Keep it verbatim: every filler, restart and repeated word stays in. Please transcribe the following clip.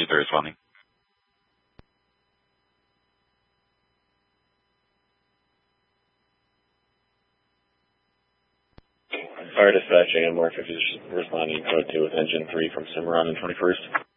user responding. Fire dispatch, A M R fifty responding code two with engine three from Cimarron and twenty-first.